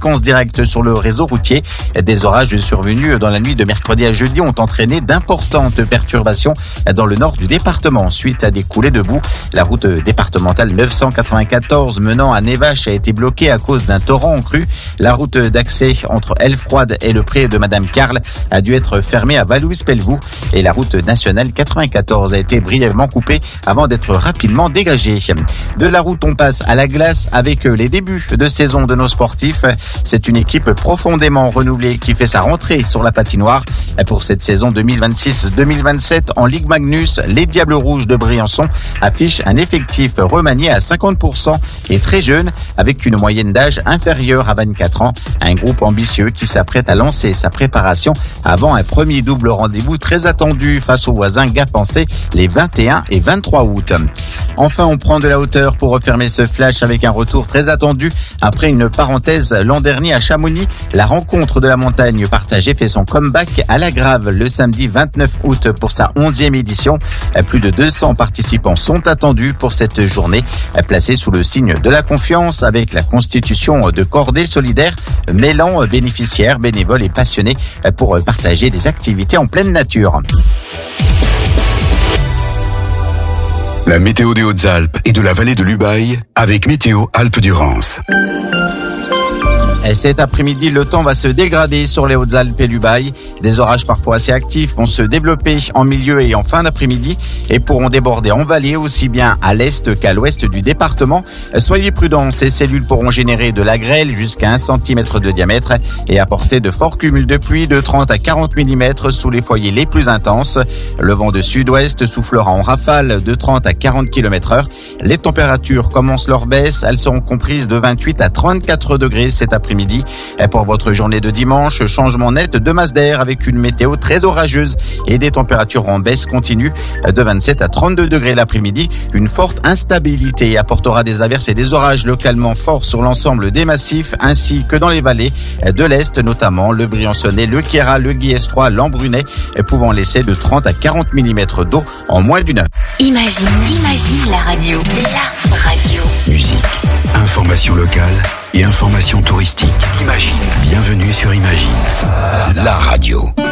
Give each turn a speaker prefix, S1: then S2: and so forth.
S1: conséquences directes sur le réseau routier. Des orages survenus dans la nuit de mercredi à jeudi ont entraîné d'importantes perturbations dans le nord du département. Suite à des coulées de boue, la route départementale 994 menant à Névache a été bloquée à cause d'un torrent en crue. La route d'accès entre Elfroide et le pré de Madame Carle a dû être fermée à Valouise-Pelvoux et la route nationale 94 a été brièvement coupée avant d'être rapidement dégagée. De la route, on passe à la glace avec les débuts de saison de nos sportifs. C'est une équipe profondément renouvelée qui fait sa rentrée sur la patinoire. Pour cette saison 2026-2027 en Ligue Magnus, les Diables Rouges de Briançon affichent un effectif remanié à 50% et très jeune avec une moyenne d'âge inférieure à 24 ans. Un groupe ambitieux qui s'apprête à lancer sa préparation avant un premier double rendez-vous très attendu face aux voisins gapençais les 21 et 23 août. Enfin, on prend de la hauteur pour refermer ce flash avec un retour très attendu après une parenthèse l'an dernier à Chamonix. La rencontre de la montagne partagée fait son comeback à la Grave le samedi 29 août pour sa 11e édition. Plus de 200 participants sont attendus pour cette journée placée sous le signe de la confiance avec la constitution de cordées solidaires mêlant bénéficiaires, bénévoles et passionnés pour partager des activités en pleine nature.
S2: La météo des Hautes-Alpes et de la vallée de l'Ubaye avec Météo Alpes-Durance.
S1: Cet après-midi, le temps va se dégrader sur les Hautes-Alpes et l'Ubaye. Des orages parfois assez actifs vont se développer en milieu et en fin d'après-midi et pourront déborder en vallée aussi bien à l'est qu'à l'ouest du département. Soyez prudents, ces cellules pourront générer de la grêle jusqu'à 1 cm de diamètre et apporter de forts cumuls de pluie de 30 à 40 mm sous les foyers les plus intenses. Le vent de sud-ouest soufflera en rafale de 30 à 40 km/h. Les températures commencent leur baisse. Elles seront comprises de 28 à 34 degrés cet après-midi. Pour votre journée de dimanche, changement net de masse d'air avec une météo très orageuse et des températures en baisse continue de 27 à 32 degrés l'après-midi. Une forte instabilité apportera des averses et des orages localement forts sur l'ensemble des massifs ainsi que dans les vallées de l'Est, notamment le Briançonnais, le Queyras, le Guillestrois, l'Embrunais, pouvant laisser de 30 à 40 mm d'eau en moins d'une heure.
S3: Imagine la radio. La radio.
S2: Musique, information locale et information touristique. Imagine. Bienvenue sur Imagine, la radio.